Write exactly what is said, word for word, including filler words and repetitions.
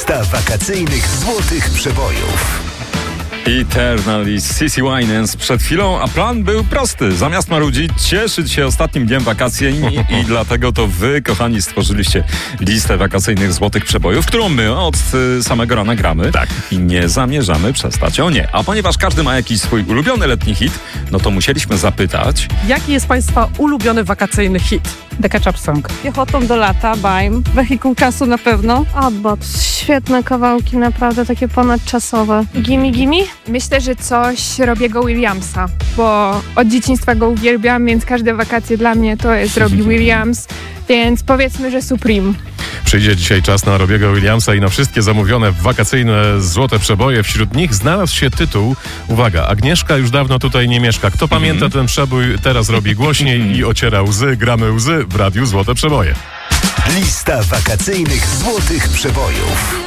Lista wakacyjnych złotych przebojów. Eternal i Cissy Winans przed chwilą, a plan był prosty. Zamiast marudzić, cieszyć się ostatnim dniem wakacyjnym i, i dlatego to wy, kochani, stworzyliście listę wakacyjnych złotych przebojów, którą my od y, samego rana gramy. Tak. I nie zamierzamy przestać o nie. A ponieważ każdy ma jakiś swój ulubiony letni hit, no to musieliśmy zapytać... Jaki jest Państwa ulubiony wakacyjny hit? The Ketchup Song. Piechotą do lata, Baim. Wehikuł czasu na pewno. Abbott. Świetne kawałki, naprawdę takie ponadczasowe. Gimme Gimme? Myślę, że coś Robiego Williamsa, bo od dzieciństwa go uwielbiam, więc każde wakacje dla mnie to jest Robbie Williams, więc powiedzmy, że Supreme. Przyjdzie dzisiaj czas na Robiego Williamsa i na wszystkie zamówione wakacyjne złote przeboje. Wśród nich znalazł się tytuł, uwaga, Agnieszka już dawno tutaj nie mieszka. Kto pamięta ten przebój, teraz robi głośniej i ociera łzy. Gramy łzy w radiu Złote Przeboje. Lista wakacyjnych złotych przebojów.